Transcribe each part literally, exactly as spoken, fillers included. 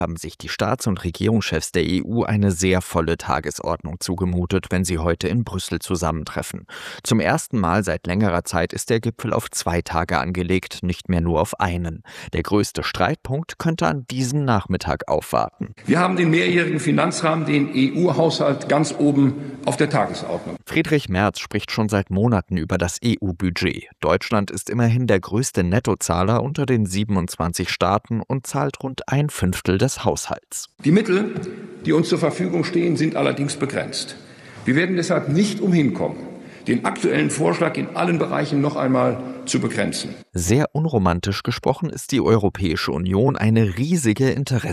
haben sich die Staats- und Regierungschefs der E U eine sehr volle Tagesordnung zugemutet, wenn sie heute in Brüssel zusammentreffen. Zum ersten Mal seit längerer Zeit ist der Gipfel auf zwei Tage angelegt, nicht mehr nur auf einen. Der größte Streitpunkt könnte an diesem Nachmittag aufwarten. Wir haben den mehrjährigen Finanzrahmen, den E U-Haushalt, ganz oben auf der Tagesordnung. Friedrich Merz spricht schon seit Monaten über das E U-Budget. Deutschland ist immerhin der größte Nettozahler unter den siebenundzwanzig Staaten und zahlt rund ein Fünftel des Haushalts. Die Mittel, die uns zur Verfügung stehen, sind allerdings begrenzt. Wir werden deshalb nicht umhin kommen, den aktuellen Vorschlag in allen Bereichen noch einmal zu begrenzen. Sehr unromantisch gesprochen ist die Europäische Union eine riesige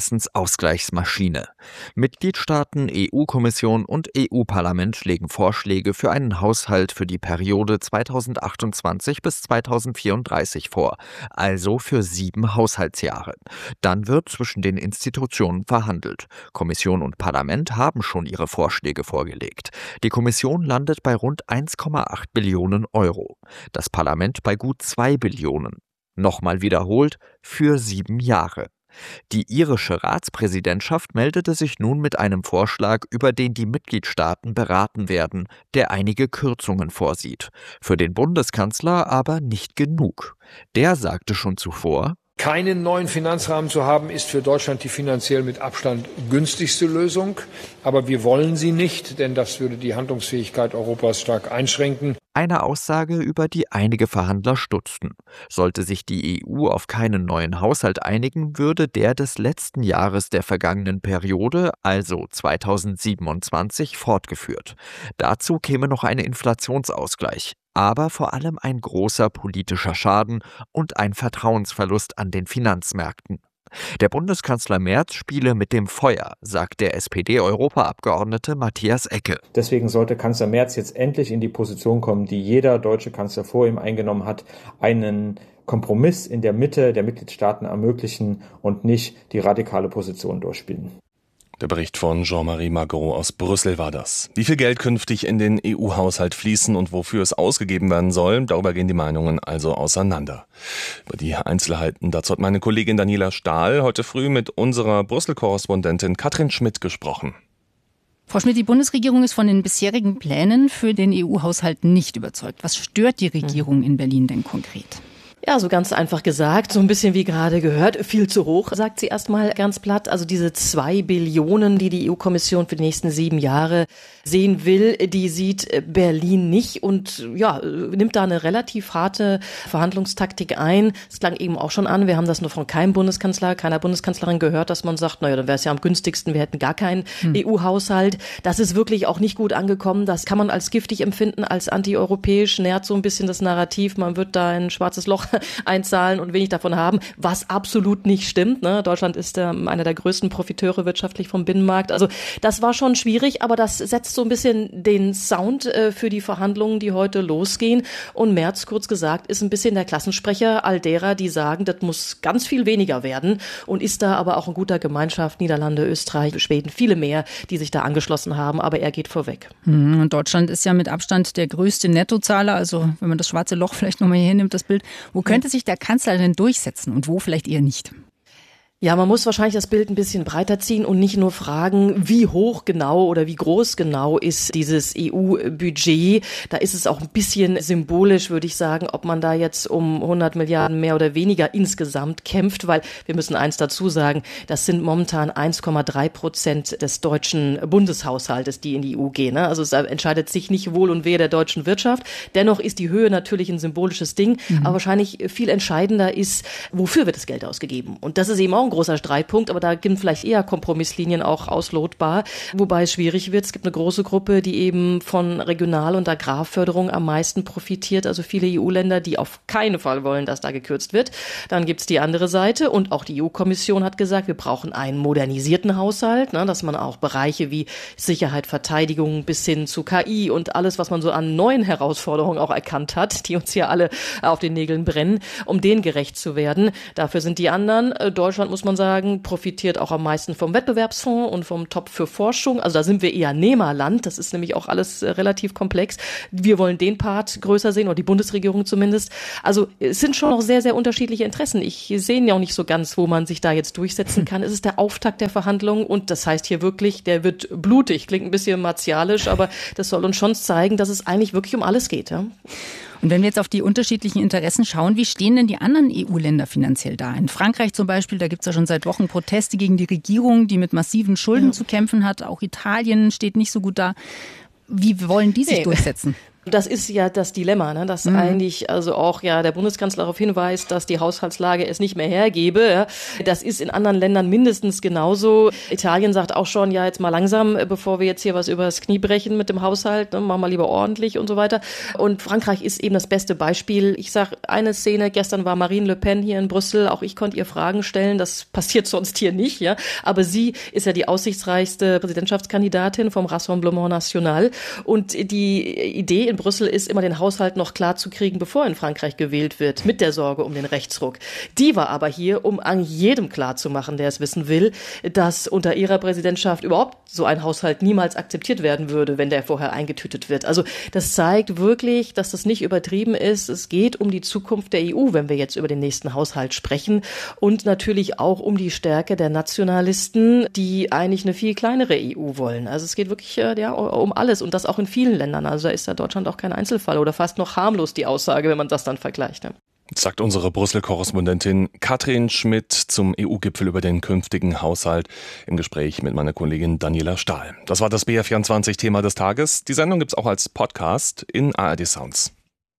Interessensausgleichsmaschine. Mitgliedstaaten, E U-Kommission und E U-Parlament legen Vorschläge für einen Haushalt für die Periode zweitausendachtundzwanzig bis zweitausendvierunddreißig vor, also für sieben Haushaltsjahre. Dann wird zwischen den Institutionen verhandelt. Kommission und Parlament haben schon ihre Vorschläge vorgelegt. Die Kommission landet bei rund eins Komma acht Billionen Euro. Das Parlament bei gut zwei Billionen. Nochmal wiederholt, für sieben Jahre. Die irische Ratspräsidentschaft meldete sich nun mit einem Vorschlag, über den die Mitgliedstaaten beraten werden, der einige Kürzungen vorsieht. Für den Bundeskanzler aber nicht genug. Der sagte schon zuvor: Keinen neuen Finanzrahmen zu haben, ist für Deutschland die finanziell mit Abstand günstigste Lösung. Aber wir wollen sie nicht, denn das würde die Handlungsfähigkeit Europas stark einschränken. Eine Aussage, über die einige Verhandler stutzten. Sollte sich die E U auf keinen neuen Haushalt einigen, würde der des letzten Jahres der vergangenen Periode, also zweitausendsiebenundzwanzig, fortgeführt. Dazu käme noch ein Inflationsausgleich. Aber vor allem ein großer politischer Schaden und ein Vertrauensverlust an den Finanzmärkten. Der Bundeskanzler Merz spiele mit dem Feuer, sagt der S P D-Europaabgeordnete Matthias Ecke. Deswegen sollte Kanzler Merz jetzt endlich in die Position kommen, die jeder deutsche Kanzler vor ihm eingenommen hat, einen Kompromiss in der Mitte der Mitgliedstaaten ermöglichen und nicht die radikale Position durchspielen. Der Bericht von Jean-Marie Margot aus Brüssel war das. Wie viel Geld künftig in den E U-Haushalt fließen und wofür es ausgegeben werden soll, darüber gehen die Meinungen also auseinander. Über die Einzelheiten dazu hat meine Kollegin Daniela Stahl heute früh mit unserer Brüssel-Korrespondentin Katrin Schmidt gesprochen. Frau Schmidt, die Bundesregierung ist von den bisherigen Plänen für den E U-Haushalt nicht überzeugt. Was stört die Regierung in Berlin denn konkret? Ja, so ganz einfach gesagt, so ein bisschen wie gerade gehört, viel zu hoch, sagt sie erstmal ganz platt. Also diese zwei Billionen, die die E U-Kommission für die nächsten sieben Jahre sehen will, die sieht Berlin nicht und ja, nimmt da eine relativ harte Verhandlungstaktik ein. Es klang eben auch schon an, wir haben das nur von keinem Bundeskanzler, keiner Bundeskanzlerin gehört, dass man sagt, naja, dann wäre es ja am günstigsten, wir hätten gar keinen hm. E U-Haushalt. Das ist wirklich auch nicht gut angekommen. Das kann man als giftig empfinden, als antieuropäisch, nährt so ein bisschen das Narrativ, man wird da ein schwarzes Loch einzahlen und wenig davon haben, was absolut nicht stimmt. Ne? Deutschland ist äh, einer der größten Profiteure wirtschaftlich vom Binnenmarkt. Also das war schon schwierig, aber das setzt so ein bisschen den Sound äh, für die Verhandlungen, die heute losgehen. Und Merz, kurz gesagt, ist ein bisschen der Klassensprecher all derer, die sagen, das muss ganz viel weniger werden und ist da aber auch in guter Gemeinschaft, Niederlande, Österreich, Schweden, viele mehr, die sich da angeschlossen haben, aber er geht vorweg. Und Deutschland ist ja mit Abstand der größte Nettozahler, also wenn man das schwarze Loch vielleicht nochmal hier hinnimmt, das Bild, wo könnte sich der Kanzler denn durchsetzen und wo vielleicht eher nicht? Ja, man muss wahrscheinlich das Bild ein bisschen breiter ziehen und nicht nur fragen, wie hoch genau oder wie groß genau ist dieses E U-Budget. Da ist es auch ein bisschen symbolisch, würde ich sagen, ob man da jetzt um hundert Milliarden mehr oder weniger insgesamt kämpft, weil wir müssen eins dazu sagen, das sind momentan eins Komma drei Prozent des deutschen Bundeshaushaltes, die in die E U gehen. Also es entscheidet sich nicht Wohl und Wehe der deutschen Wirtschaft. Dennoch ist die Höhe natürlich ein symbolisches Ding, mhm. aber wahrscheinlich viel entscheidender ist, wofür wird das Geld ausgegeben? Und das ist eben auch ein großer Streitpunkt, aber da gibt vielleicht eher Kompromisslinien auch auslotbar, wobei es schwierig wird. Es gibt eine große Gruppe, die eben von Regional- und Agrarförderung am meisten profitiert, also viele E U-Länder, die auf keinen Fall wollen, dass da gekürzt wird. Dann gibt es die andere Seite und auch die E U-Kommission hat gesagt, wir brauchen einen modernisierten Haushalt, ne, dass man auch Bereiche wie Sicherheit, Verteidigung bis hin zu K I und alles, was man so an neuen Herausforderungen auch erkannt hat, die uns hier alle auf den Nägeln brennen, um denen gerecht zu werden. Dafür sind die anderen. Deutschland muss muss man sagen, profitiert auch am meisten vom Wettbewerbsfonds und vom Topf für Forschung. Also da sind wir eher Nehmerland. Das ist nämlich auch alles äh, relativ komplex. Wir wollen den Part größer sehen, oder die Bundesregierung zumindest. Also es sind schon noch sehr, sehr unterschiedliche Interessen. Ich sehe ja auch nicht so ganz, wo man sich da jetzt durchsetzen kann. Es ist der Auftakt der Verhandlungen und das heißt hier wirklich, der wird blutig. Klingt ein bisschen martialisch, aber das soll uns schon zeigen, dass es eigentlich wirklich um alles geht. Ja? Und wenn wir jetzt auf die unterschiedlichen Interessen schauen, wie stehen denn die anderen E U-Länder finanziell da? In Frankreich zum Beispiel, da gibt es ja schon seit Wochen Proteste gegen die Regierung, die mit massiven Schulden ja. zu kämpfen hat. Auch Italien steht nicht so gut da. Wie wollen die sich nee. durchsetzen? Das ist ja das Dilemma, ne? dass mhm. eigentlich also auch ja der Bundeskanzler darauf hinweist, dass die Haushaltslage es nicht mehr hergebe. Ja? Das ist in anderen Ländern mindestens genauso. Italien sagt auch schon, ja jetzt mal langsam, bevor wir jetzt hier was übers Knie brechen mit dem Haushalt, ne? Machen wir lieber ordentlich und so weiter. Und Frankreich ist eben das beste Beispiel. Ich sag eine Szene, gestern war Marine Le Pen hier in Brüssel, auch ich konnte ihr Fragen stellen, das passiert sonst hier nicht. Ja? Aber sie ist ja die aussichtsreichste Präsidentschaftskandidatin vom Rassemblement National und die Idee in Brüssel ist immer, den Haushalt noch klar zu kriegen, bevor in Frankreich gewählt wird, mit der Sorge um den Rechtsruck. Die war aber hier, um an jedem klar zu machen, der es wissen will, dass unter ihrer Präsidentschaft überhaupt so ein Haushalt niemals akzeptiert werden würde, wenn der vorher eingetütet wird. Also das zeigt wirklich, dass das nicht übertrieben ist. Es geht um die Zukunft der E U, wenn wir jetzt über den nächsten Haushalt sprechen und natürlich auch um die Stärke der Nationalisten, die eigentlich eine viel kleinere E U wollen. Also es geht wirklich ja, um alles und das auch in vielen Ländern. Also da ist ja Deutschland auch kein Einzelfall oder fast noch harmlos die Aussage, wenn man das dann vergleicht. Ne? Sagt unsere Brüssel-Korrespondentin Katrin Schmidt zum E U-Gipfel über den künftigen Haushalt im Gespräch mit meiner Kollegin Daniela Stahl. Das war das B R vierundzwanzig-Thema des Tages. Die Sendung gibt's auch als Podcast in A R D Sounds.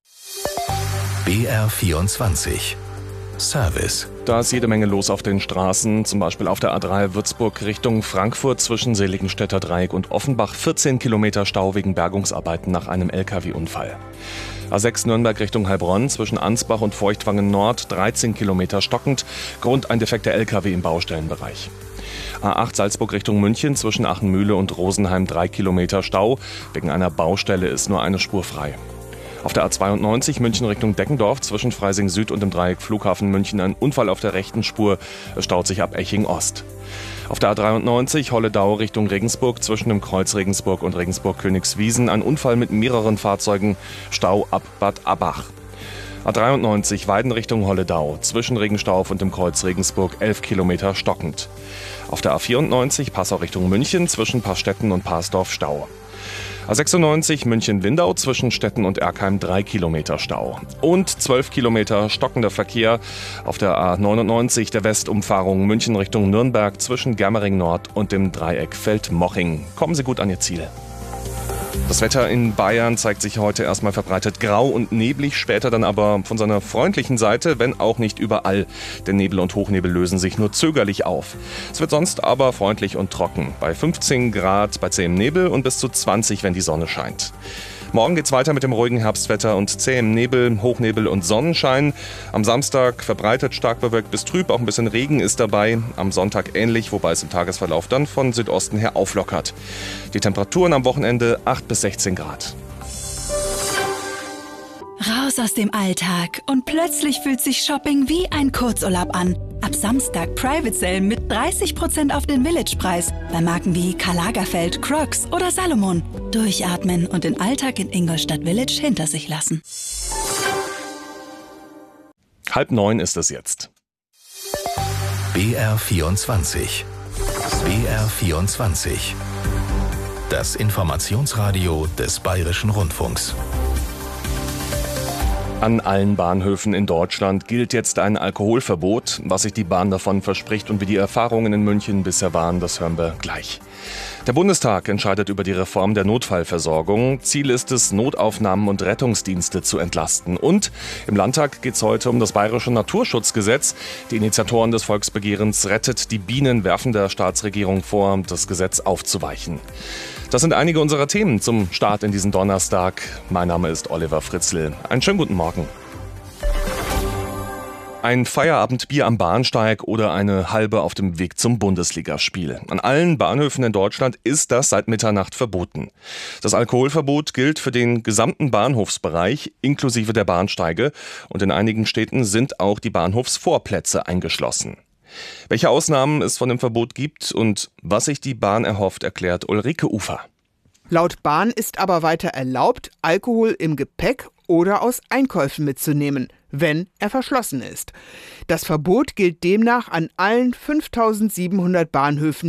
B R vierundzwanzig Service. Da ist jede Menge los auf den Straßen, zum Beispiel auf der A drei Würzburg Richtung Frankfurt zwischen Seligenstädter Dreieck und Offenbach. vierzehn Kilometer Stau wegen Bergungsarbeiten nach einem L K W-Unfall. A sechs Nürnberg Richtung Heilbronn zwischen Ansbach und Feuchtwangen Nord, dreizehn Kilometer stockend, Grund ein defekter L K W im Baustellenbereich. A acht Salzburg Richtung München zwischen Achenmühle und Rosenheim, drei Kilometer Stau. Wegen einer Baustelle ist nur eine Spur frei. Auf der A zweiundneunzig München Richtung Deckendorf zwischen Freising Süd und dem Dreieck Flughafen München ein Unfall auf der rechten Spur. Es staut sich ab Eching Ost. Auf der A dreiundneunzig Holledau Richtung Regensburg zwischen dem Kreuz Regensburg und Regensburg-Königswiesen ein Unfall mit mehreren Fahrzeugen. Stau ab Bad Abbach. A dreiundneunzig Weiden Richtung Holledau zwischen Regenstauf und dem Kreuz Regensburg elf Kilometer stockend. Auf der A vierundneunzig Passau Richtung München zwischen Paarstetten und Parsdorf Stau. A sechsundneunzig München-Windau zwischen Stetten und Erkheim drei Kilometer Stau. Und zwölf Kilometer stockender Verkehr auf der A neunundneunzig der Westumfahrung München Richtung Nürnberg zwischen Germering Nord und dem Dreieck Feldmoching. Kommen Sie gut an Ihr Ziel. Das Wetter in Bayern zeigt sich heute erstmal verbreitet grau und neblig, später dann aber von seiner freundlichen Seite, wenn auch nicht überall. Denn Nebel und Hochnebel lösen sich nur zögerlich auf. Es wird sonst aber freundlich und trocken. Bei fünfzehn Grad bei zähem Nebel und bis zu zwanzig, wenn die Sonne scheint. Morgen geht's weiter mit dem ruhigen Herbstwetter und zähem Nebel, Hochnebel und Sonnenschein. Am Samstag verbreitet stark bewölkt bis trüb, auch ein bisschen Regen ist dabei. Am Sonntag ähnlich, wobei es im Tagesverlauf dann von Südosten her auflockert. Die Temperaturen am Wochenende acht bis sechzehn Grad. Raus aus dem Alltag und plötzlich fühlt sich Shopping wie ein Kurzurlaub an. Ab Samstag Private Sale mit dreißig Prozent auf den Village-Preis bei Marken wie Karl Lagerfeld, Crocs oder Salomon. Durchatmen und den Alltag in Ingolstadt Village hinter sich lassen. Halb neun ist es jetzt. B R vierundzwanzig. B R vierundzwanzig. Das Informationsradio des Bayerischen Rundfunks. An allen Bahnhöfen in Deutschland gilt jetzt ein Alkoholverbot. Was sich die Bahn davon verspricht und wie die Erfahrungen in München bisher waren, das hören wir gleich. Der Bundestag entscheidet über die Reform der Notfallversorgung. Ziel ist es, Notaufnahmen und Rettungsdienste zu entlasten. Und im Landtag geht es heute um das Bayerische Naturschutzgesetz. Die Initiatoren des Volksbegehrens Rettet die Bienen werfen der Staatsregierung vor, das Gesetz aufzuweichen. Das sind einige unserer Themen zum Start in diesen Donnerstag. Mein Name ist Oliver Fritzl. Einen schönen guten Morgen. Ein Feierabendbier am Bahnsteig oder eine halbe auf dem Weg zum Bundesligaspiel. An allen Bahnhöfen in Deutschland ist das seit Mitternacht verboten. Das Alkoholverbot gilt für den gesamten Bahnhofsbereich inklusive der Bahnsteige und in einigen Städten sind auch die Bahnhofsvorplätze eingeschlossen. Welche Ausnahmen es von dem Verbot gibt und was sich die Bahn erhofft, erklärt Ulrike Ufer. Laut Bahn ist aber weiter erlaubt, Alkohol im Gepäck oder aus Einkäufen mitzunehmen, wenn er verschlossen ist. Das Verbot gilt demnach an allen fünftausendsiebenhundert Bahnhöfen